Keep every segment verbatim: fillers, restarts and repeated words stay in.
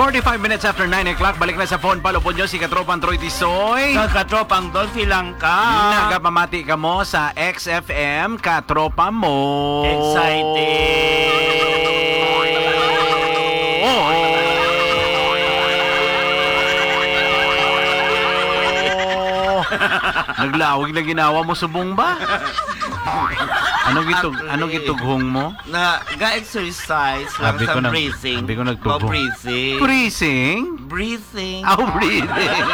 forty-five minutes after nine o'clock, balik na sa phone palo po nyo si Katropang Troy Tisoy. Sa Katropang Dolphy lang ka. Nagapamati ka mo sa X F M Katropa mo. Excited. Naglawig na ginawa mo subong ba? Anong gitug anong gitughong mo? Na ga-exercise lang Sabi sa ko nag- breathing. sabi ko nagtughong. Oh, breathing. Breathing? Breathing. Oh, breathing.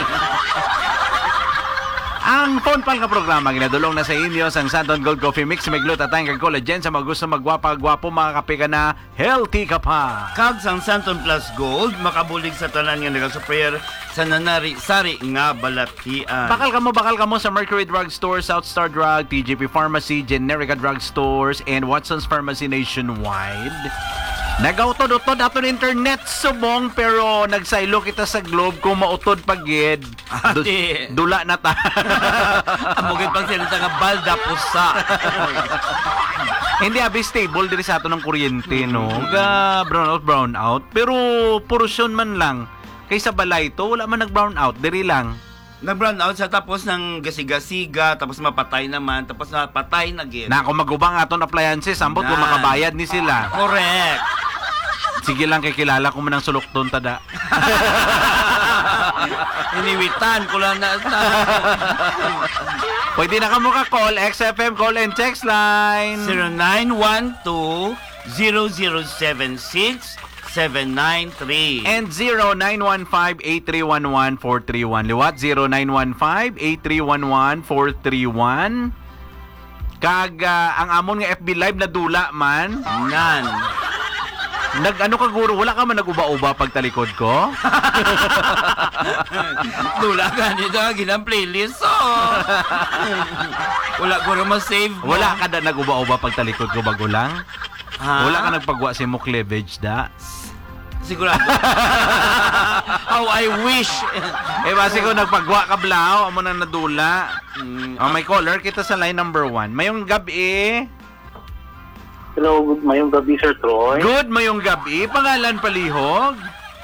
Ang phone pal ka programa ginadulong na sa inyo sang Santon Gold Coffee Mix may glutatang kag collagen sa mga gusto magwapa-gwapo makakape ka na healthy ka pa. Kag sang Santon Plus Gold makabulig sa tanan nga naga-supplier sa nanari sari nga balatian. Bakal ka mo, bakal ka mo sa Mercury Drug Store, South Star Drug, T J P Pharmacy, Generica Drug Stores, and Watson's Pharmacy nationwide. Nagautod-utod ato ng internet subong pero nagsaylo kita sa Globe kung mautod pagid. Du- Ate. dula na ta. Amugin pang salita nga balda pusa. Hindi abi stable diri sa ato ng kuryente no. Ga brown out brown out pero porosyon man lang. Kaysa balay to wala man nag brown out diri lang. Nag-brown out sa tapos ng gasiga-siga, tapos mapatay naman, tapos napatay na gid. Na kung magubang aton appliances ambot kung Na. makabayad ni sila. Correct. Sige lang kay kilala ko man ang sulokton tada. Iniwitan ko lang na. Pwede na ka mo ka-call, X F M call and text line. zero nine one two zero zero seven six seven nine three. And zero nine one five eight three one one four three one. Liwat, zero nine one five eight three one one four three one. Kag uh, ang amon nga F B Live na dula man. Nan. Nag-ano ka guro, wala ka man nag-uba-uba pag talikod ko? Dula ka nito, ginang playlist, oh. Wala ko naman save mo. Wala ka na nag-uba-uba pag talikod ko bago lang? Ha? Wala ka nagpagwa si mo cleavage da? Sigurado. How I wish. Eh basi ko nagpagwa ka blaw, amo na nadula. Mm, Oh, may caller kita sa line number one. Mayong gabi. Hello, good mayong gabi, Sir Troy. Good mayong gabi. Pangalan palihog.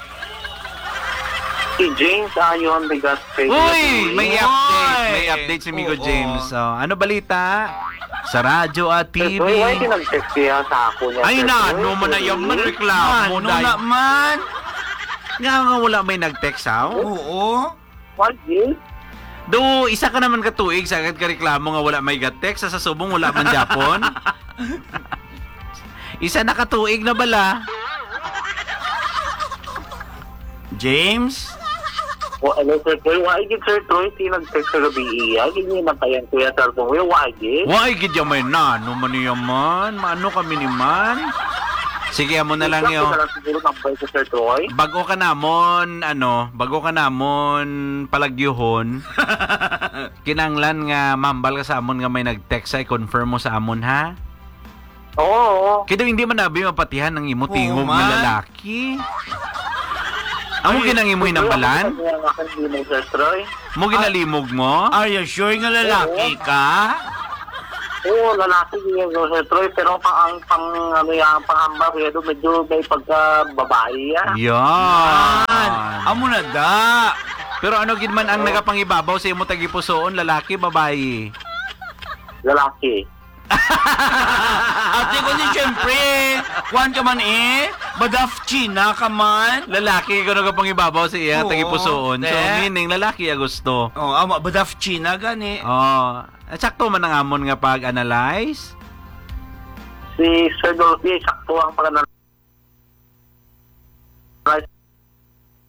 Si James Ayon Bigas kay Uy! May Uy! update. May update si Migo Oo. James. So, ano balita? Sa radyo at T Sir V. Troy, why di nag-text siya sa ako niya? Ay Sir na, Troy? ano mo na yung man reklamo ano dahil. naman? Nga nga wala may nag-text ha? Oo. What, James? Do, isa ka naman katuig sa agad ka reklamo nga wala may gat-text. Sa subong wala man Japon. Isa na katuig na bala. James? O, ano, Sir Troy? Why di, Sir Troy? Di nag-text sa gabi iya. Hindi naman tayan kuya, Sir Troy. Why di? Why gid may na? Ano man niya man? Maano kami ni man? Sige, amo na lang yun. Ikaw na lang siguro number ko, Sir Troy. Bago ka namon, ano, bago ka namon palagyuhon, kinanglan nga mambal ka sa amon nga may nag-text ay confirm mo sa amon ha? Oo. Kaya hindi man nabi mapatihan ng imo tingog Oo, nga man. lalaki. Amo ginangimoy ng balan? Kaya nga kan di mo, Sir Troy. Mo ginalimog mo? Are you sure nga lalaki ka? Oo, lalaki niya, Sir Troy. Pero pang, ang pang, ano yan, pang-hamba, kaya doon medyo may pagka-babae yan. Yan. Yan. Amo na da. Pero ano gid man ang nagapangibabaw sa imo tagipusoon, lalaki, babae? Lalaki. Ate ko ni siyempre. Kuhan ka man eh. Badaf China ka man. Lalaki ko nagapangibabaw sa iya Oo, tagipusoon. So te. meaning lalaki a gusto. Oh, ama badaf China gani. Oh, at sakto man ang amon nga pag-analyze. Si Sir Dolphy, sakto ang pag-analyze